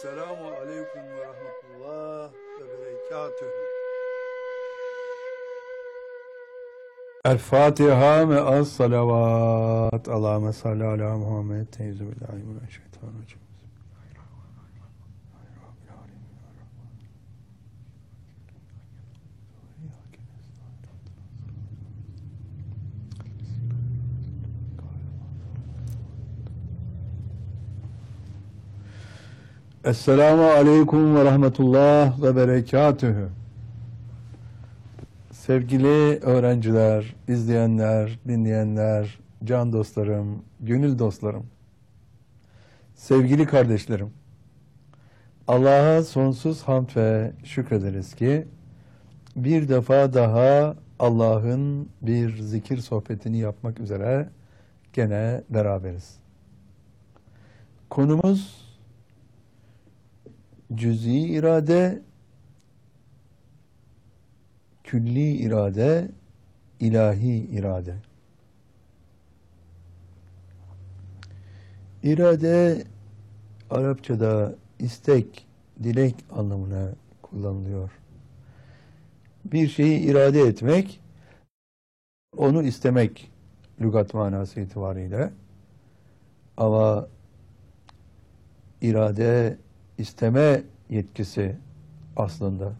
Selamu aleyküm ve rahmetullah ve berekatühü. El Fatiha ve az salavat. Allahümme salli ala Muhammed. Teyze billahi mineşşeytanirracim. Esselamu aleyküm ve rahmetullah ve berekatühü. Sevgili öğrenciler, izleyenler, dinleyenler, can dostlarım, gönül dostlarım, sevgili kardeşlerim, Allah'a sonsuz hamd ve şükrederiz ki bir defa daha Allah'ın bir zikir sohbetini yapmak üzere gene beraberiz. Konumuz cüz'i irade, külli irade, ilahi irade. İrade Arapçada istek, dilek anlamına kullanılıyor. Bir şeyi irade etmek, onu istemek lügat manası itibariyle. Ama irade, isteme yetkisi aslında.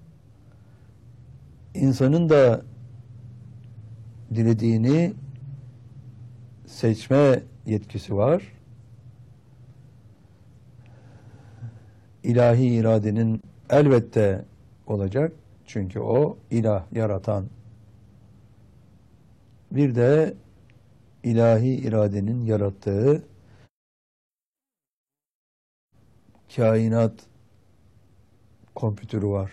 İnsanın da dilediğini seçme yetkisi var. İlahi iradenin elbette olacak. Çünkü o ilah, yaratan. Bir de ilahi iradenin yarattığı kainat kompütürü var.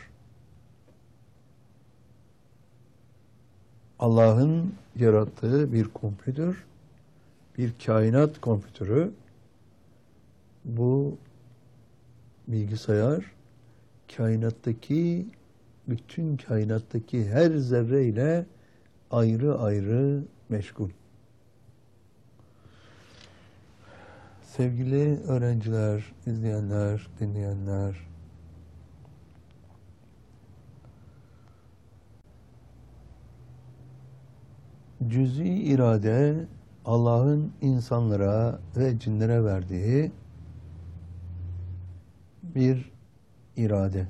Allah'ın yarattığı bir kompütür, bir kainat kompütürü. Bu bilgisayar bütün kainattaki her zerreyle ayrı ayrı meşgul. Sevgili öğrenciler, izleyenler, dinleyenler, cüz'i irade Allah'ın insanlara ve cinlere verdiği bir irade.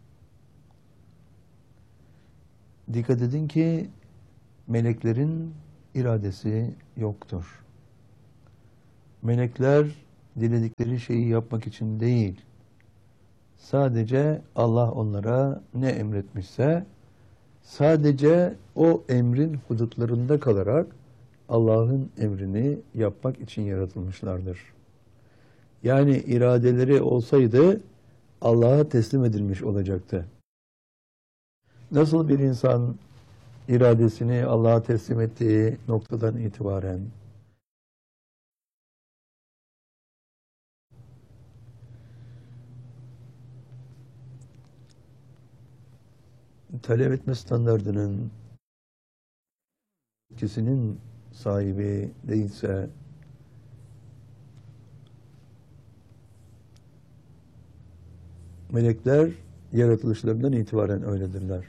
Dikkat edin ki meleklerin iradesi yoktur. Melekler diledikleri şeyi yapmak için değil, sadece Allah onlara ne emretmişse, sadece o emrin hudutlarında kalarak Allah'ın emrini yapmak için yaratılmışlardır. Yani iradeleri olsaydı Allah'a teslim edilmiş olacaktı. Nasıl bir insan iradesini Allah'a teslim ettiği noktadan itibaren talep etme standardının etkisinin sahibi değilse, melekler yaratılışlarından itibaren öyledirler.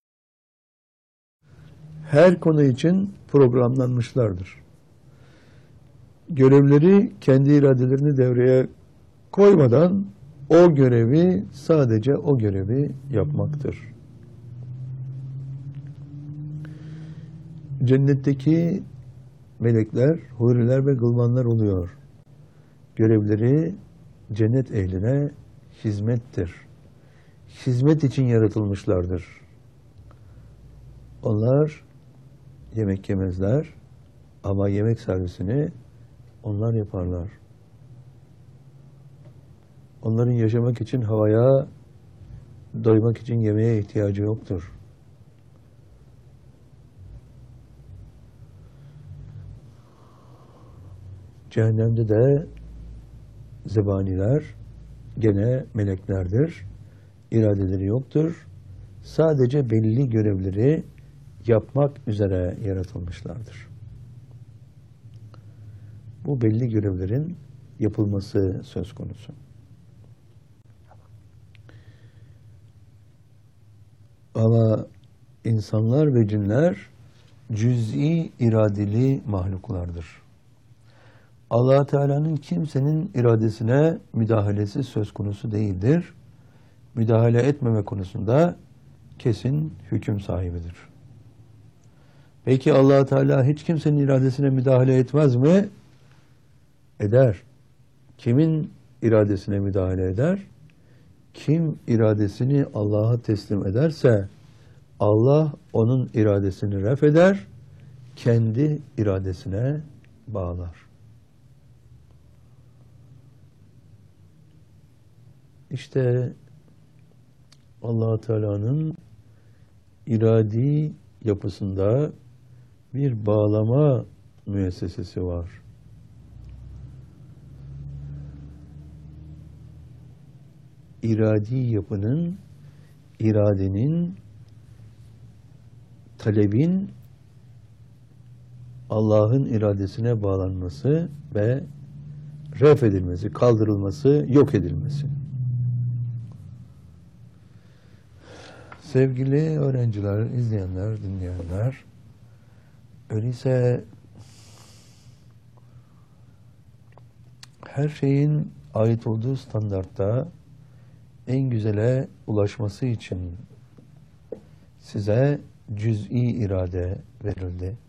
Her konu için programlanmışlardır. Görevleri kendi iradelerini devreye koymadan sadece o görevi yapmaktır. Cennetteki melekler, huriler ve gılmanlar oluyor. Görevleri cennet ehline hizmettir. Hizmet için yaratılmışlardır. Onlar yemek yemezler ama yemek servisini onlar yaparlar. Onların yaşamak için havaya, doymak için yemeğe ihtiyacı yoktur. Cehennemde de zebaniler gene meleklerdir. İradeleri yoktur. Sadece belli görevleri yapmak üzere yaratılmışlardır. Bu belli görevlerin yapılması söz konusu. insanlar ve cinler cüz'i iradeli mahluklardır. Allah Teala'nın kimsenin iradesine müdahalesi söz konusu değildir. Müdahale etmeme konusunda kesin hüküm sahibidir. Peki Allah Teala hiç kimsenin iradesine müdahale etmez mi? Eder. Kimin iradesine müdahale eder? Kim iradesini Allah'a teslim ederse Allah onun iradesini ref eder, kendi iradesine bağlar. İşte Allah Teala'nın iradi yapısında bir bağlama müessesesi var. İradi yapının, iradenin, talebin Allah'ın iradesine bağlanması ve ref edilmesi, kaldırılması, yok edilmesi. Sevgili öğrenciler, izleyenler, dinleyenler, öyleyse her şeyin ait olduğu standartta en güzele ulaşması için size cüz'i irade verildi.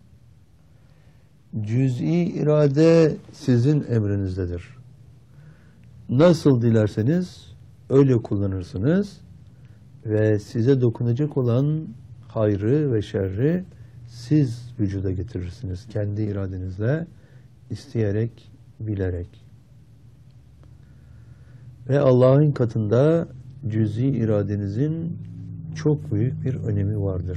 Cüz'i irade sizin emrinizdedir. Nasıl dilerseniz öyle kullanırsınız ve size dokunacak olan hayrı ve şerri siz vücuda getirirsiniz. Kendi iradenizle, isteyerek, bilerek. Ve Allah'ın katında cüz'i iradenizin çok büyük bir önemi vardır.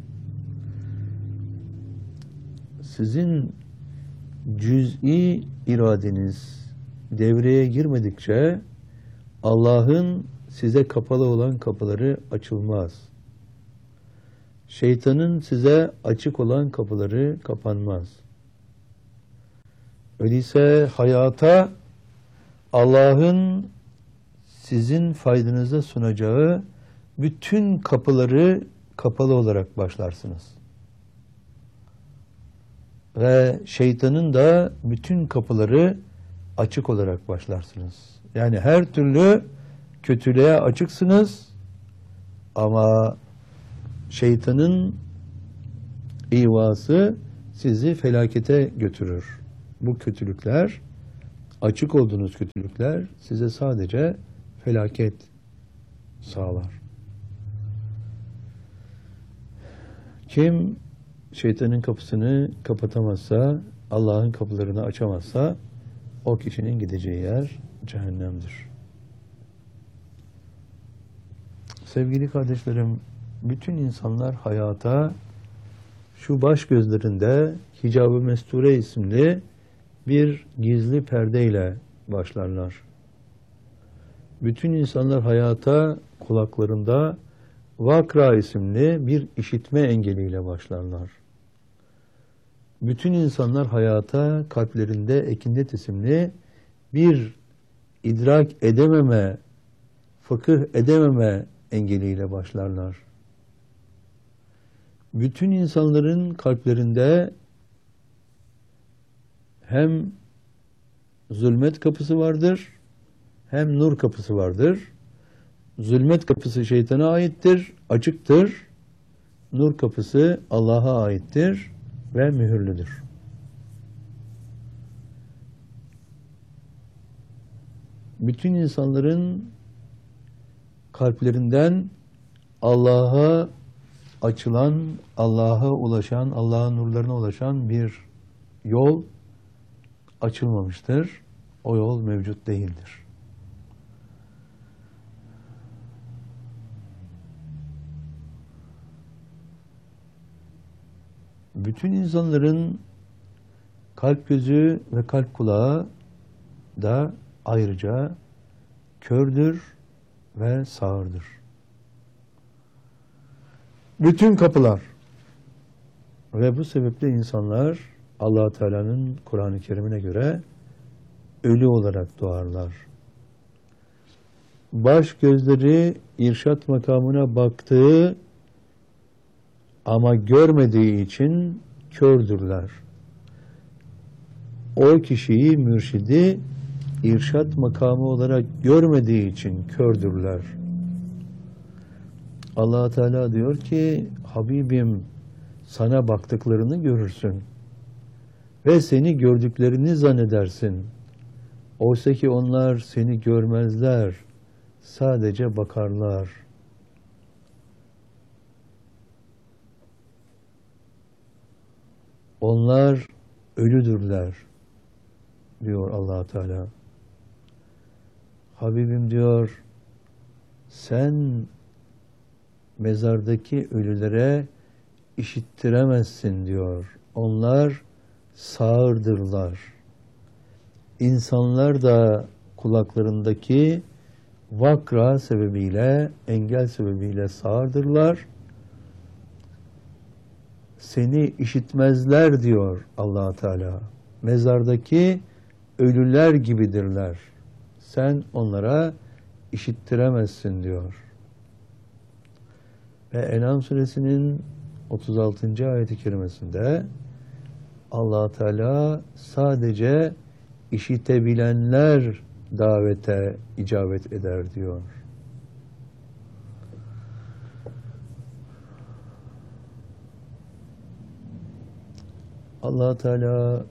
Sizin cüz'i iradeniz devreye girmedikçe Allah'ın size kapalı olan kapıları açılmaz. Şeytanın size açık olan kapıları kapanmaz. Öyleyse hayata Allah'ın sizin faydanıza sunacağı bütün kapıları kapalı olarak başlarsınız. Ve şeytanın da bütün kapıları açık olarak başlarsınız. Yani her türlü kötülüğe açıksınız ama şeytanın ihvası sizi felakete götürür. Bu kötülükler, açık olduğunuz kötülükler size sadece felaket sağlar. Kim şeytanın kapısını kapatamazsa, Allah'ın kapılarını açamazsa o kişinin gideceği yer cehennemdir. Sevgili kardeşlerim, bütün insanlar hayata şu baş gözlerinde Hicab-ı Mesture isimli bir gizli perdeyle başlarlar. Bütün insanlar hayata kulaklarında Vakra isimli bir işitme engeliyle başlarlar. Bütün insanlar hayata kalplerinde Ekinnet isimli bir idrak edememe, fıkıh edememe engeliyle başlarlar. Bütün insanların kalplerinde hem zulmet kapısı vardır, hem nur kapısı vardır. Zulmet kapısı şeytana aittir, açıktır. Nur kapısı Allah'a aittir ve mühürlüdür. Bütün insanların kalplerinden Allah'a açılan, Allah'a ulaşan, Allah'ın nurlarına ulaşan bir yol açılmamıştır. O yol mevcut değildir. Bütün insanların kalp gözü ve kalp kulağı da ayrıca kördür ve sağırdır. Bütün kapılar ve bu sebeple insanlar Allah Teala'nın Kur'an-ı Kerim'ine göre ölü olarak doğarlar. Baş gözleri irşat makamına baktığı Ama görmediği için kördürler. O kişiyi, mürşidi, irşat makamı olarak görmediği için kördürler. Allah Teala diyor ki, Habibim sana baktıklarını görürsün ve seni gördüklerini zannedersin. Oysa ki onlar seni görmezler, sadece bakarlar. Onlar ölüdürler, diyor Allah Teala. Habibim diyor, sen mezardaki ölülere işittiremezsin diyor. Onlar sağırdırlar. İnsanlar da kulaklarındaki vakra sebebiyle, engel sebebiyle sağırdırlar. Seni işitmezler diyor Allah Teala. Mezardaki ölüler gibidirler. Sen onlara işittiremezsin diyor. Ve En'am suresinin 36. ayet-i kerimesinde Allah Teala sadece işitebilenler davete icabet eder diyor. Allah Teala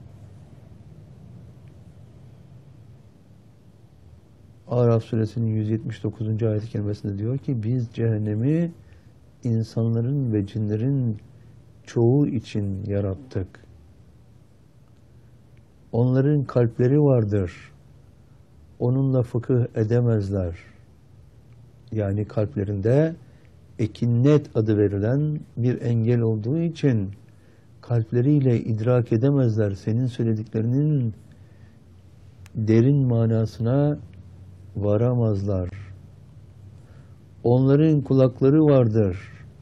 Araf suresinin 179. ayet-i kerimesinde diyor ki biz cehennemi insanların ve cinlerin çoğu için yarattık. Onların kalpleri vardır. Onunla fıkıh edemezler. Yani kalplerinde ekinnet adı verilen bir engel olduğu için kalpleriyle idrak edemezler. Senin söylediklerinin derin manasına varamazlar. Onların kulakları vardır.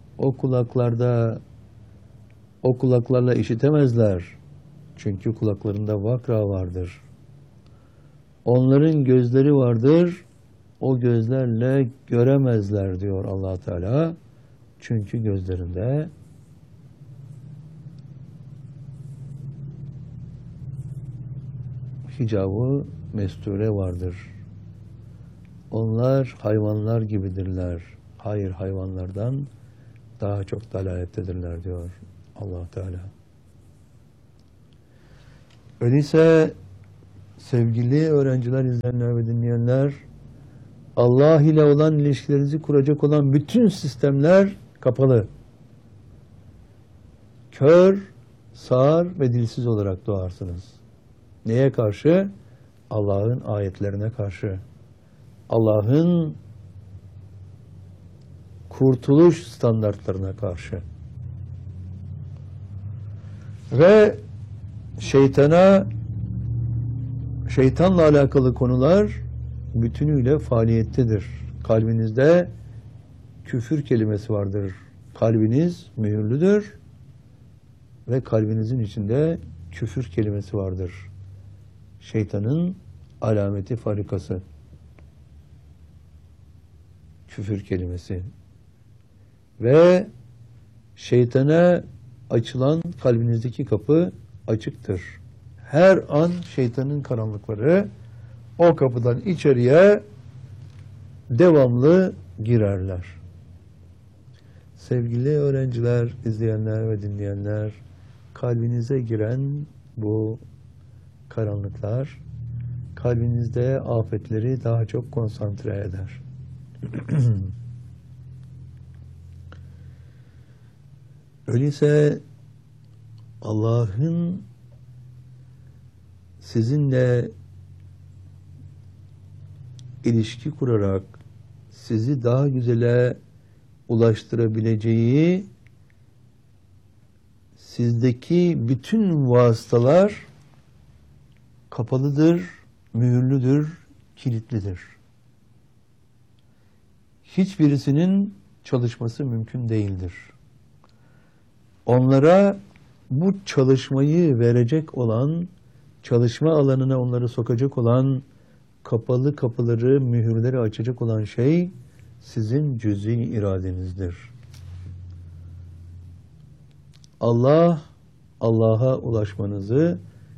O kulaklarla işitemezler. Çünkü kulaklarında vakra vardır. Onların gözleri vardır. O gözlerle göremezler diyor Allah Teala. Çünkü gözlerinde hicabı mesture vardır. Onlar hayvanlar gibidirler. Hayır, hayvanlardan daha çok dalalettedirler diyor Allah Teala. Öyleyse sevgili öğrenciler, izleyenler ve dinleyenler, Allah ile olan ilişkilerinizi kuracak olan bütün sistemler kapalı. Kör, sağır ve dilsiz olarak doğarsınız. Neye karşı? Allah'ın ayetlerine karşı. Allah'ın kurtuluş standartlarına karşı. Ve şeytanla alakalı konular bütünüyle faaliyettedir. Kalbinizde küfür kelimesi vardır. Kalbiniz mühürlüdür ve kalbinizin içinde küfür kelimesi vardır. Şeytanın alameti farikası. Küfür kelimesi. Ve şeytana açılan kalbinizdeki kapı açıktır. Her an şeytanın karanlıkları o kapıdan içeriye devamlı girerler. Sevgili öğrenciler, izleyenler ve dinleyenler, kalbinize giren bu karanlıklar kalbinizde afetleri daha çok konsantre eder. Öyleyse Allah'ın sizinle ilişki kurarak sizi daha güzele ulaştırabileceği sizdeki bütün vasıtalar kapalıdır, mühürlüdür, kilitlidir. Hiçbirisinin çalışması mümkün değildir. Onlara bu çalışmayı verecek olan, çalışma alanına onları sokacak olan, kapalı kapıları, mühürleri açacak olan şey sizin cüz'i iradenizdir. Allah'a ulaşmanızı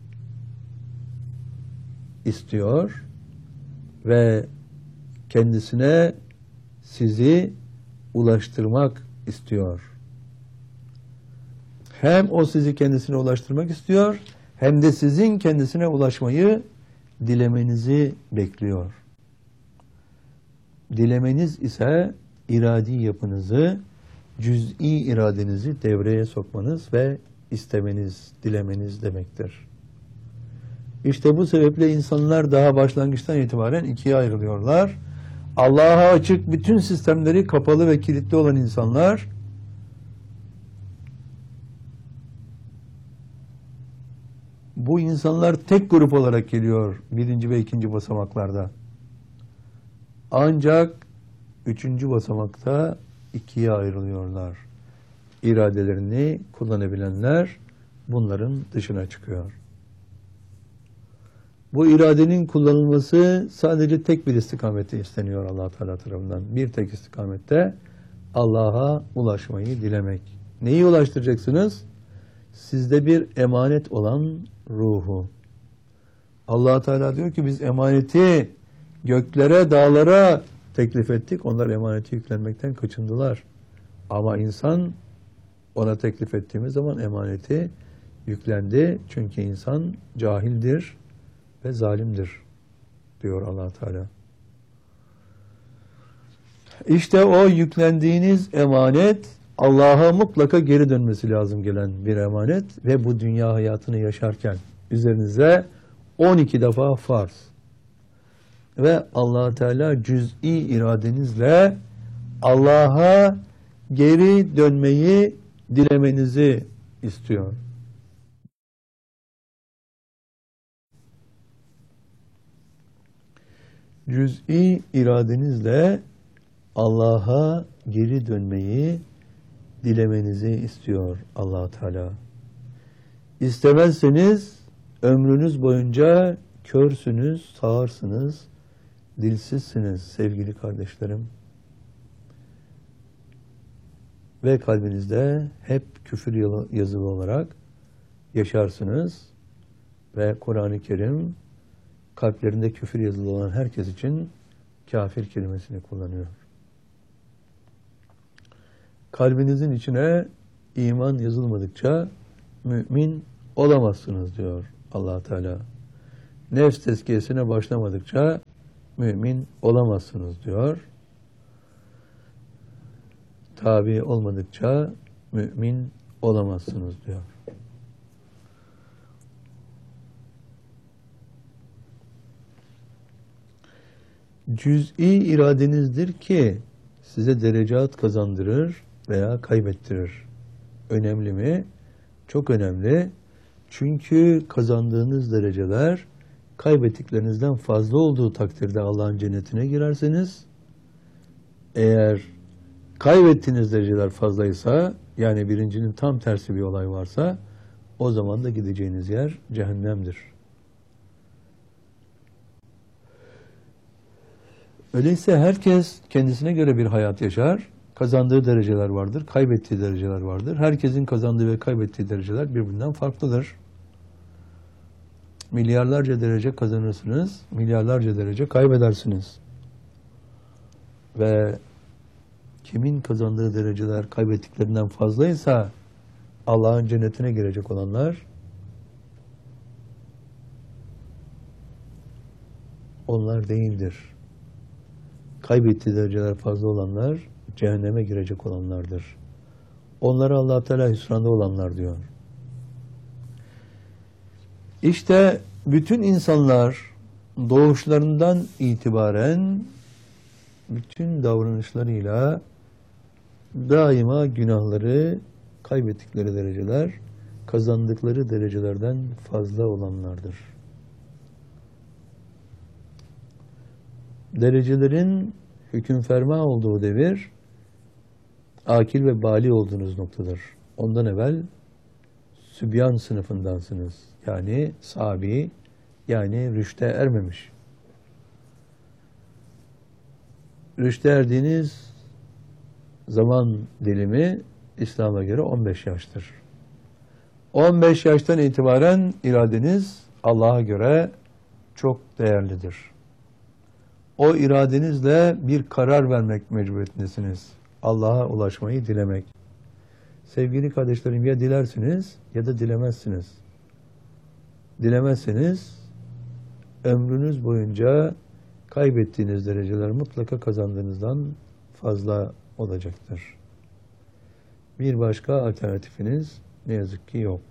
istiyor ve kendisine sizi ulaştırmak istiyor. Hem o sizi kendisine ulaştırmak istiyor, hem de sizin kendisine ulaşmayı dilemenizi bekliyor. Dilemeniz ise iradi yapınızı, cüz'i iradenizi devreye sokmanız ve istemeniz, dilemeniz demektir. İşte bu sebeple insanlar daha başlangıçtan itibaren ikiye ayrılıyorlar. Allah'a açık bütün sistemleri kapalı ve kilitli olan insanlar, bu insanlar tek grup olarak geliyor birinci ve ikinci basamaklarda. Ancak üçüncü basamakta ikiye ayrılıyorlar. İradelerini kullanabilenler bunların dışına çıkıyor. Bu iradenin kullanılması sadece tek bir istikamette isteniyor Allah Teala tarafından. Bir tek istikamette Allah'a ulaşmayı dilemek. Neyi ulaştıracaksınız? Sizde bir emanet olan ruhu. Allah Teala diyor ki biz emaneti göklere, dağlara teklif ettik. Onlar emaneti yüklenmekten kaçındılar. Ama insan ona teklif ettiğimiz zaman emaneti yüklendi. Çünkü insan cahildir ve zalimdir diyor Allah Teala. İşte o yüklendiğiniz emanet Allah'a mutlaka geri dönmesi lazım gelen bir emanet ve bu dünya hayatını yaşarken üzerinize 12 defa farz. Ve Allah Teala cüz'i iradenizle Allah'a geri dönmeyi dilemenizi istiyor. Cüz'i iradenizle Allah'a geri dönmeyi dilemenizi istiyor Allah Teala. İstemezseniz ömrünüz boyunca körsünüz, sağırsınız, dilsizsiniz sevgili kardeşlerim. Ve kalbinizde hep küfür yazılı olarak yaşarsınız ve Kur'an-ı Kerim kalplerinde küfür yazılı olan herkes için kafir kelimesini kullanıyor. Kalbinizin içine iman yazılmadıkça mümin olamazsınız diyor Allah Teala. Nefs tezkiyesine başlamadıkça mümin olamazsınız diyor. Tabi olmadıkça mümin olamazsınız diyor. Cüz'i iradenizdir ki size derecat kazandırır veya kaybettirir. Önemli mi? Çok önemli. Çünkü kazandığınız dereceler kaybettiklerinizden fazla olduğu takdirde Allah'ın cennetine girerseniz, eğer kaybettiğiniz dereceler fazlaysa, yani birincinin tam tersi bir olay varsa, o zaman da gideceğiniz yer cehennemdir. Öyleyse herkes kendisine göre bir hayat yaşar. Kazandığı dereceler vardır, kaybettiği dereceler vardır. Herkesin kazandığı ve kaybettiği dereceler birbirinden farklıdır. Milyarlarca derece kazanırsınız, milyarlarca derece kaybedersiniz. Ve kimin kazandığı dereceler kaybettiklerinden fazlaysa Allah'ın cennetine girecek olanlar, onlar değildir. Kaybettiği dereceler fazla olanlar cehenneme girecek olanlardır. Onlara Allah Teala hüsranda olanlar diyor. İşte bütün insanlar doğuşlarından itibaren bütün davranışlarıyla daima günahları, kaybettikleri dereceler, kazandıkları derecelerden fazla olanlardır. Derecelerin hüküm ferma olduğu devir, akil ve bali olduğunuz noktadır. Ondan evvel sübyan sınıfındansınız. Yani sabi, yani rüşte ermemiş. Rüşte erdiğiniz zaman dilimi İslam'a göre 15 yaştır. 15 yaştan itibaren iradeniz Allah'a göre çok değerlidir. O iradenizle bir karar vermek mecburiyetindesiniz. Allah'a ulaşmayı dilemek. Sevgili kardeşlerim, ya dilersiniz ya da dilemezsiniz. Dilemezseniz ömrünüz boyunca kaybettiğiniz dereceler mutlaka kazandığınızdan fazla olacaktır. Bir başka alternatifiniz ne yazık ki yok.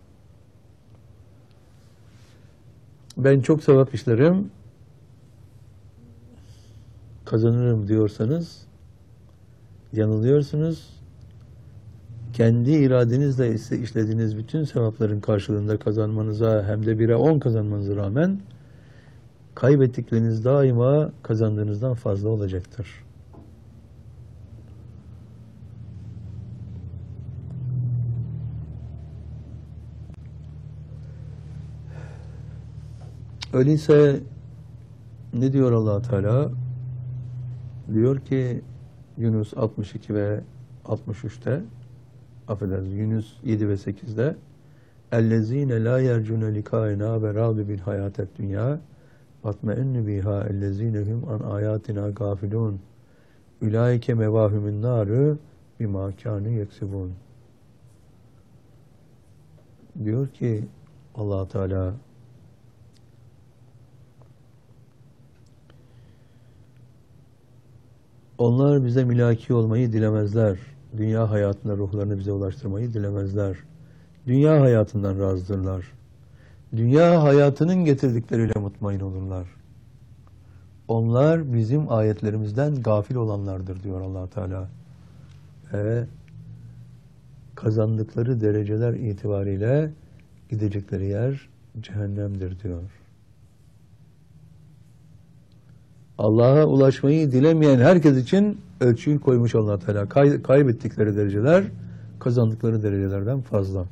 Ben çok sevap işlerim, kazanırım diyorsanız yanılıyorsunuz. Kendi iradenizle işlediğiniz bütün sevapların karşılığında kazanmanıza, hem de 1'e 10 kazanmanıza rağmen kaybettikleriniz daima kazandığınızdan fazla olacaktır. Öyleyse ne diyor Allah Teala? Diyor ki Yunus 62 ve 63'te, affedersiniz, Yunus 7 ve 8'de اَلَّذ۪ينَ لَا يَرْجُنَ لِكَائِنَا وَرَاضُ بِالْحَيَاةَ الدُّنْيَا وَاطْمَئِنُّ بِهَا اَلَّذ۪ينَ هُمْ عَنْ آيَاتِنَا غَافِلُونَ اُولَٰئِكَ مَوَاهُمُ النَّارِ بِمَا كَانُوا يَكْسِبُونَ. Diyor ki Allah Teala, onlar bize mülaki olmayı dilemezler. Dünya hayatında ruhlarını bize ulaştırmayı dilemezler. Dünya hayatından razıdırlar. Dünya hayatının getirdikleriyle mutmain olurlar. Onlar bizim ayetlerimizden gafil olanlardır diyor Allah Teala. Ve kazandıkları dereceler itibariyle gidecekleri yer cehennemdir diyor. Allah'a ulaşmayı dilemeyen herkes için ölçüyü koymuş Allah Teala. Kaybettikleri dereceler kazandıkları derecelerden fazla.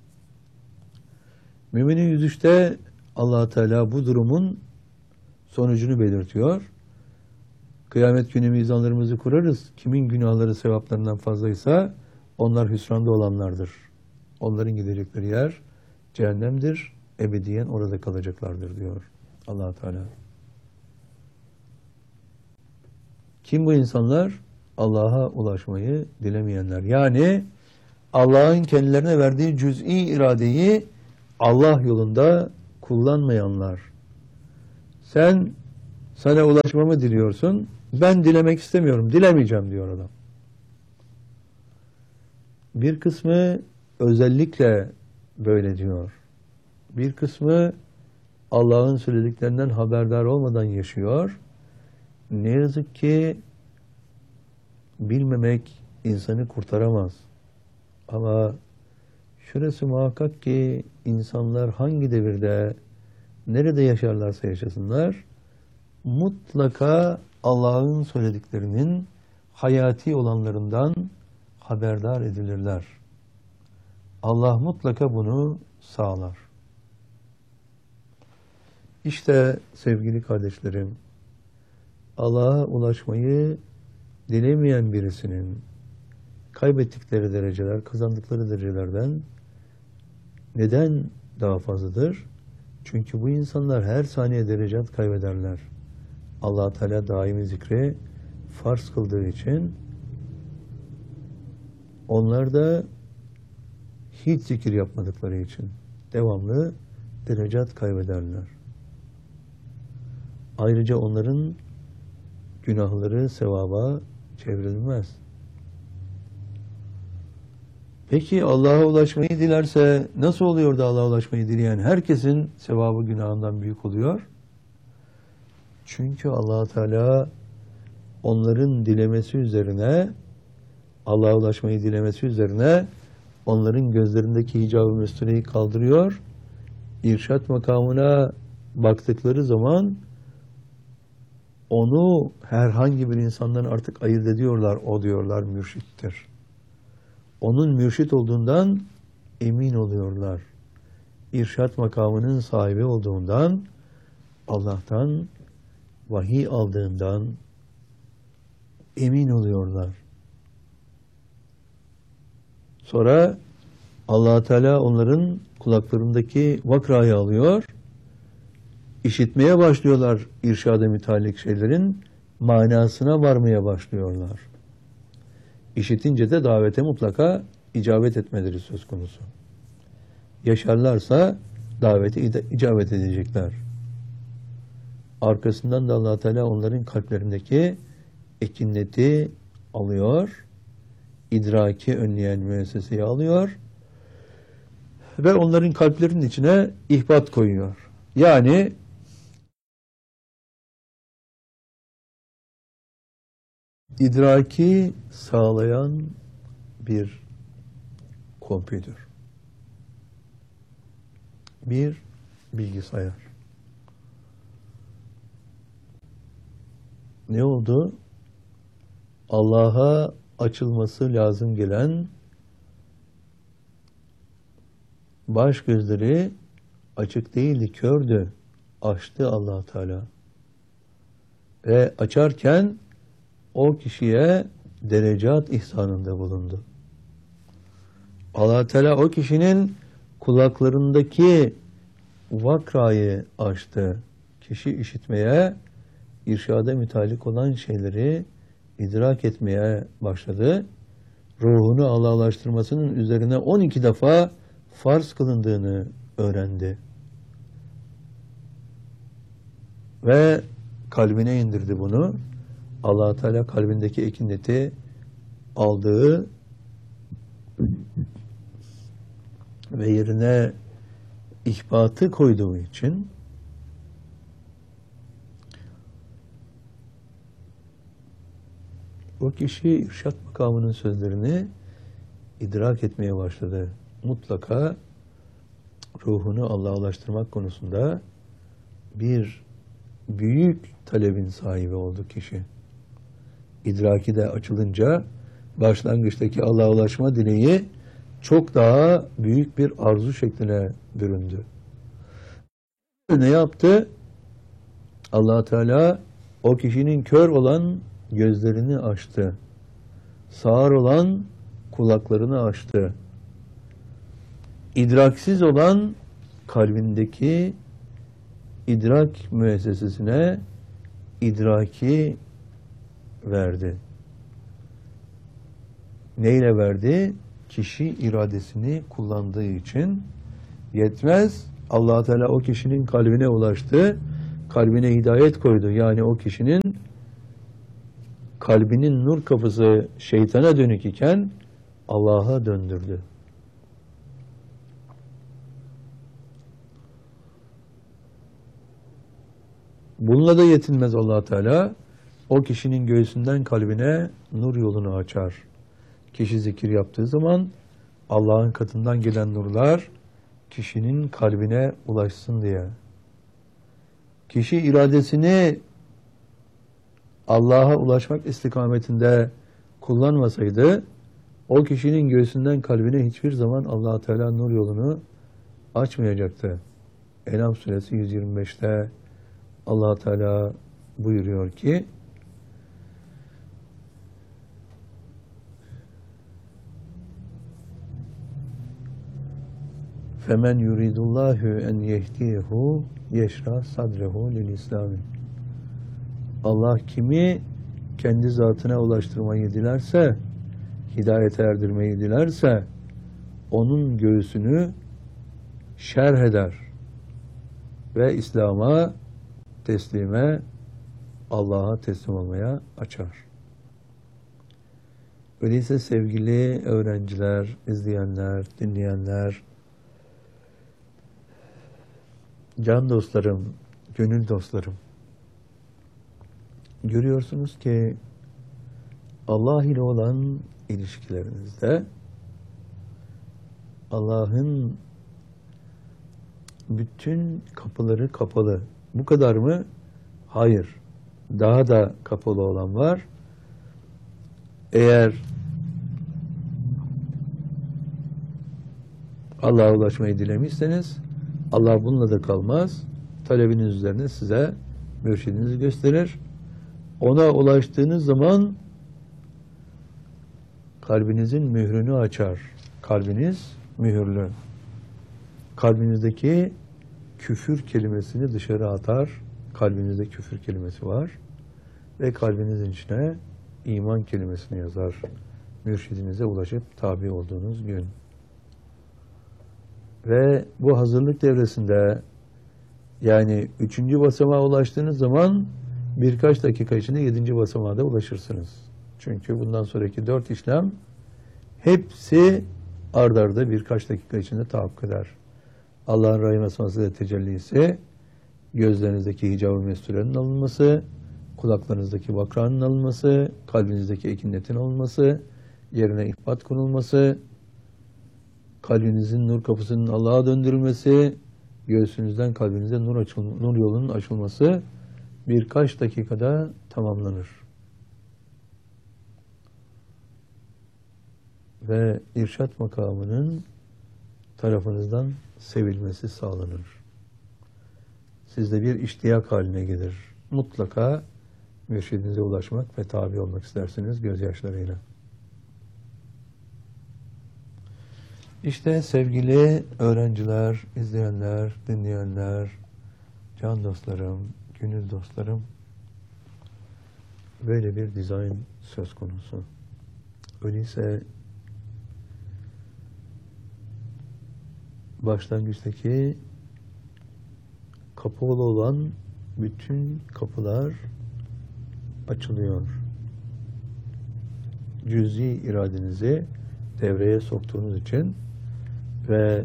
Mümin-i 103'te Allah Teala bu durumun sonucunu belirtiyor. Kıyamet günü mizanlarımızı kurarız. Kimin günahları sevaplarından fazlaysa onlar hüsranda olanlardır. Onların gidecekleri yer cehennemdir. Ebediyen orada kalacaklardır diyor Allah Teala. Kim bu insanlar? Allah'a ulaşmayı dilemeyenler. Yani Allah'ın kendilerine verdiği cüz'i iradeyi Allah yolunda kullanmayanlar. Sana ulaşmamı diliyorsun. Ben dilemek istemiyorum. Dilemeyeceğim diyor adam. Bir kısmı özellikle böyle diyor. Bir kısmı Allah'ın söylediklerinden haberdar olmadan yaşıyor. Ne yazık ki bilmemek insanı kurtaramaz. Ama şurası muhakkak ki insanlar hangi devirde, nerede yaşarlarsa yaşasınlar, mutlaka Allah'ın söylediklerinin hayati olanlarından haberdar edilirler. Allah mutlaka bunu sağlar. İşte sevgili kardeşlerim, Allah'a ulaşmayı dilemeyen birisinin kaybettikleri dereceler, kazandıkları derecelerden neden daha fazladır? Çünkü bu insanlar her saniye derecat kaybederler. Allah Teala daimi zikri farz kıldığı için onlar da hiç zikir yapmadıkları için devamlı derecat kaybederler. Ayrıca onların günahları sevaba çevrilmez. Peki Allah'a ulaşmayı dilerse nasıl oluyor da Allah'a ulaşmayı dileyen herkesin sevabı günahından büyük oluyor? Çünkü Allah Teala onların dilemesi üzerine, Allah'a ulaşmayı dilemesi üzerine onların gözlerindeki hicab-ı müstüneyi kaldırıyor. İrşad makamına baktıkları zaman onu herhangi bir insandan artık ayırt ediyorlar. O diyorlar mürşittir. Onun mürşit olduğundan emin oluyorlar. İrşad makamının sahibi olduğundan, Allah'tan vahiy aldığından emin oluyorlar. Sonra Allah Teala onların kulaklarındaki vakrayı alıyor, işitmeye başlıyorlar irşad-ı müteallik şeylerin manasına varmaya başlıyorlar. İşitince de davete mutlaka icabet etmeleri söz konusu. Yaşarlarsa davete icabet edecekler. Arkasından da Allah Teala onların kalplerindeki ekineti alıyor, idraki önleyen müesseseyi alıyor ve onların kalplerinin içine ihbat koyuyor. Yani idraki sağlayan bir kompütür, bir bilgisayar. Ne oldu? Allah'a açılması lazım gelen baş gözleri açık değildi, kördü. Açtı Allah Teala. Ve açarken o kişiye derecat ihsanında bulundu. Allah Teala o kişinin kulaklarındaki vakrayı açtı. Kişi işitmeye, irşada mütalik olan şeyleri idrak etmeye başladı. Ruhunu Allah'laştırmasının üzerine 12 defa farz kılındığını öğrendi. Ve kalbine indirdi bunu. Allah Teala kalbindeki ekineti aldığı ve yerine ihbatı koyduğu için o kişi irşad makamının sözlerini idrak etmeye başladı. Mutlaka ruhunu Allah'a ulaştırmak konusunda bir büyük talebin sahibi oldu kişi. İdraki de açılınca başlangıçtaki Allah'a ulaşma dileği çok daha büyük bir arzu şekline büründü. Ne yaptı? Allah Teala o kişinin kör olan gözlerini açtı. Sağır olan kulaklarını açtı. İdraksiz olan kalbindeki idrak müessesesine idraki verdi. Neyle verdi? Kişi iradesini kullandığı için yetmez. Allah Teala o kişinin kalbine ulaştı. Kalbine hidayet koydu. Yani o kişinin kalbinin nur kapısı şeytana dönük iken Allah'a döndürdü. Bununla da yetinmez Allah Teala. O kişinin göğsünden kalbine nur yolunu açar. Kişi zikir yaptığı zaman Allah'ın katından gelen nurlar kişinin kalbine ulaşsın diye. Kişi iradesini Allah'a ulaşmak istikametinde kullanmasaydı o kişinin göğsünden kalbine hiçbir zaman Allah Teala nur yolunu açmayacaktı. En'am suresi 125'te Allah Teala buyuruyor ki فَمَنْ يُرِيدُ اللّٰهُ اَنْ يَهْدِيهُ يَشْرَى صَدْرَهُ لِلْإِسْلَامِ. Allah kimi kendi zatına ulaştırmayı dilerse, hidayete erdirmeyi dilerse, onun göğsünü şerh eder ve İslam'a teslime, Allah'a teslim olmaya açar. Öyleyse sevgili öğrenciler, izleyenler, dinleyenler, can dostlarım, gönül dostlarım, görüyorsunuz ki Allah ile olan ilişkilerinizde Allah'ın bütün kapıları kapalı. Bu kadar mı? Hayır. Daha da kapalı olan var. Eğer Allah'a ulaşmayı dilemişseniz Allah bununla da kalmaz. Talebiniz üzerine size mürşidinizi gösterir. Ona ulaştığınız zaman kalbinizin mührünü açar. Kalbiniz mühürlü. Kalbinizdeki küfür kelimesini dışarı atar. Kalbinizde küfür kelimesi var. Ve kalbinizin içine iman kelimesini yazar. Mürşidinize ulaşıp tabi olduğunuz gün. Ve bu hazırlık devresinde, yani 3. basamağa ulaştığınız zaman birkaç dakika içinde 7. basamağa da ulaşırsınız. Çünkü bundan sonraki 4 işlem hepsi ard arda birkaç dakika içinde tahakkuk eder. Allah'ın rahim esması ve tecellisi, gözlerinizdeki hicab-ı mesturenin alınması, kulaklarınızdaki vakranın alınması, kalbinizdeki ekinnetin alınması, yerine ihbat konulması, kalbinizin nur kapısının Allah'a döndürülmesi, göğsünüzden kalbinize nur yolunun açılması birkaç dakikada tamamlanır. Ve irşat makamının tarafınızdan sevilmesi sağlanır. Sizde bir iştiyak haline gelir. Mutlaka mürşidinize ulaşmak ve tabi olmak istersiniz gözyaşlarıyla. İşte sevgili öğrenciler, izleyenler, dinleyenler, can dostlarım, gönül dostlarım, böyle bir dizayn söz konusu. Öyleyse başlangıçtaki kapalı olan bütün kapılar açılıyor. Cüz'i iradenizi devreye soktuğunuz için ve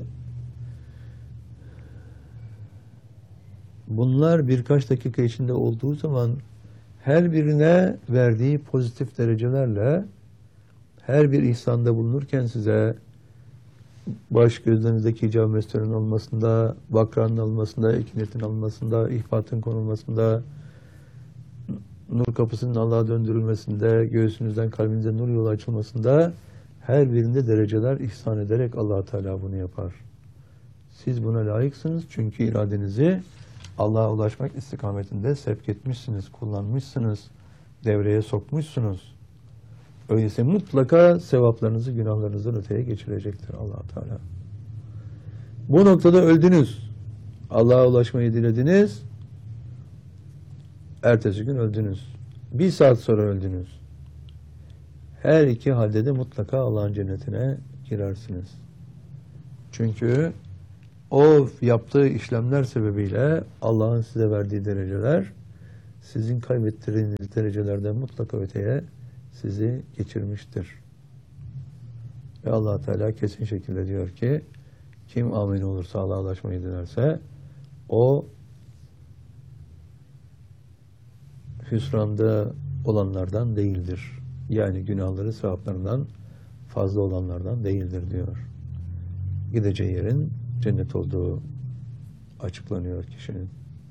bunlar birkaç dakika içinde olduğu zaman her birine verdiği pozitif derecelerle her bir ihsanda bulunurken size baş gözlerinizdeki hicab-ı mesturenin olmasında, vakranın alınmasında, ekinetin alınmasında, ihfatın konulmasında, nur kapısının Allah'a döndürülmesinde, göğsünüzden kalbinize nur yolu açılmasında her birinde dereceler ihsan ederek Allah Teala bunu yapar. Siz buna layıksınız çünkü iradenizi Allah'a ulaşmak istikametinde sevk etmişsiniz, kullanmışsınız, devreye sokmuşsunuz. Öyleyse mutlaka sevaplarınızı günahlarınızdan öteye geçirecektir Allah Teala. Bu noktada öldünüz. Allah'a ulaşmayı dilediniz. Ertesi gün öldünüz. 1 saat sonra öldünüz. Her iki halde de mutlaka Allah'ın cennetine girersiniz. Çünkü o yaptığı işlemler sebebiyle Allah'ın size verdiği dereceler sizin kaybettirdiğiniz derecelerden mutlaka öteye sizi geçirmiştir. Ve Allah Teala kesin şekilde diyor ki kim amin olursa Allah'a ulaşmayı dilerse o hüsranda olanlardan değildir. Yani günahları sevaplarından fazla olanlardan değildir diyor. Gideceği yerin cennet olduğu açıklanıyor kişinin.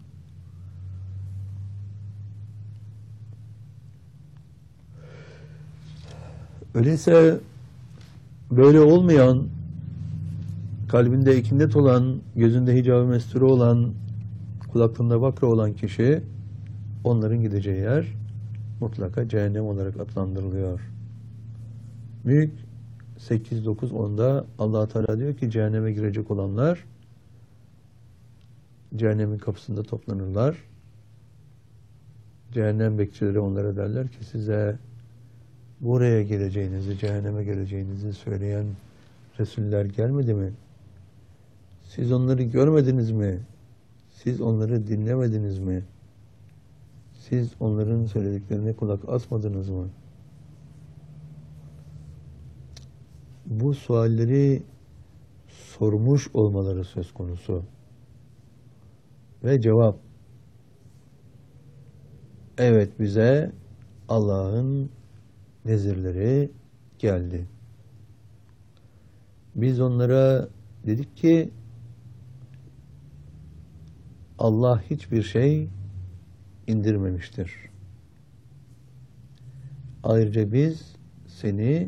Öyleyse böyle olmayan, kalbinde ekinnet olan, gözünde hicab-ı mesture olan, kulaklığında vakra olan kişi, onların gideceği yer mutlaka cehennem olarak adlandırılıyor. Mülk 8-9-10'da Allah Teala diyor ki cehenneme girecek olanlar cehennemin kapısında toplanırlar. Cehennem bekçileri onlara derler ki size buraya geleceğinizi, cehenneme geleceğinizi söyleyen Resuller gelmedi mi? Siz onları görmediniz mi? Siz onları dinlemediniz mi? Siz onların söylediklerine kulak asmadınız mı? Bu sualleri sormuş olmaları söz konusu. Ve cevap, evet bize Allah'ın nezirleri geldi. Biz onlara dedik ki Allah hiçbir şey indirmemiştir. Ayrıca biz seni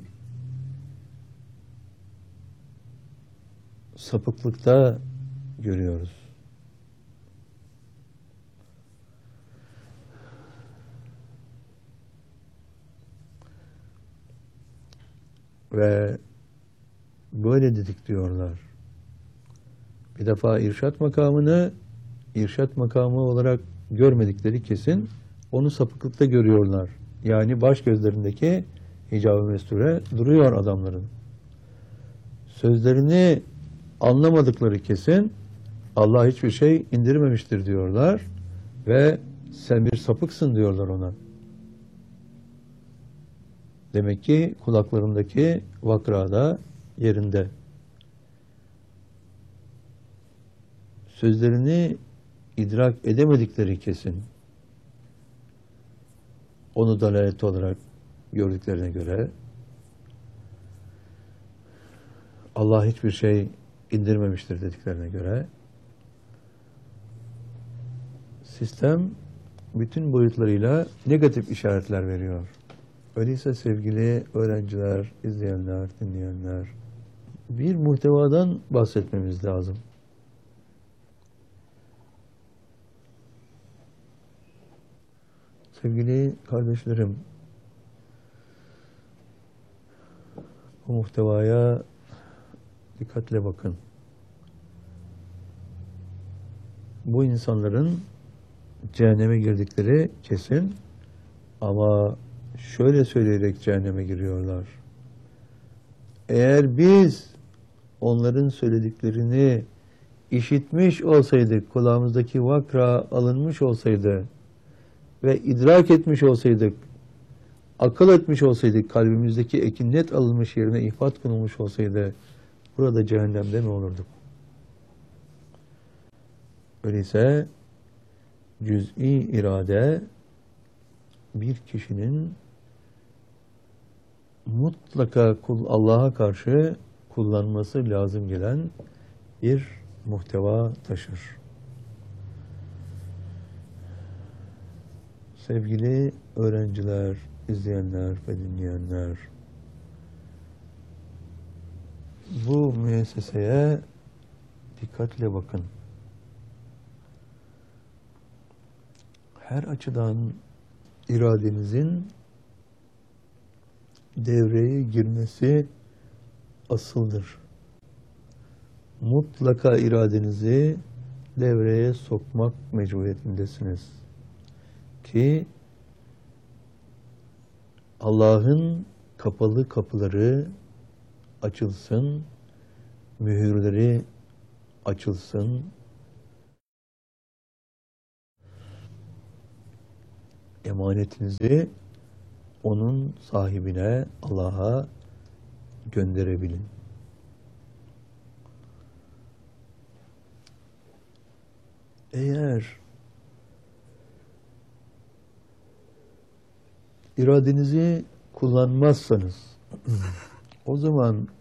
sapıklıkta görüyoruz. Ve böyle dedik diyorlar. Bir defa irşat makamını irşat makamı olarak görmedikleri kesin, onu sapıklıkta görüyorlar. Yani baş gözlerindeki hicab-ı mesture duruyor adamların. Sözlerini anlamadıkları kesin, Allah hiçbir şey indirmemiştir diyorlar ve sen bir sapıksın diyorlar ona. Demek ki kulaklarındaki vakrada yerinde. Sözlerini idrak edemedikleri kesin. Onu dalalet olarak gördüklerine göre Allah hiçbir şey indirmemiştir dediklerine göre sistem bütün boyutlarıyla negatif işaretler veriyor. Öyleyse sevgili öğrenciler, izleyenler, dinleyenler, bir muhtevadan bahsetmemiz lazım. Sevgili kardeşlerim, bu muhtevaya dikkatle bakın. Bu insanların cehenneme girdikleri kesin ama şöyle söyleyerek cehenneme giriyorlar. Eğer biz onların söylediklerini işitmiş olsaydık, kulağımızdaki vakra alınmış olsaydı ve idrak etmiş olsaydık, akıl etmiş olsaydık, kalbimizdeki ekinnet alınmış yerine ihfat konulmuş olsaydı, burada cehennemde mi olurduk? Öyleyse cüz'i irade bir kişinin mutlaka Allah'a karşı kullanması lazım gelen bir muhteva taşır. Sevgili öğrenciler, izleyenler ve dinleyenler, bu müesseseye dikkatle bakın. Her açıdan iradenizin devreye girmesi asıldır. Mutlaka iradenizi devreye sokmak mecburiyetindesiniz. Ki Allah'ın kapalı kapıları açılsın, mühürleri açılsın, emanetinizi onun sahibine, Allah'a gönderebilin. Eğer iradenizi kullanmazsanız o zaman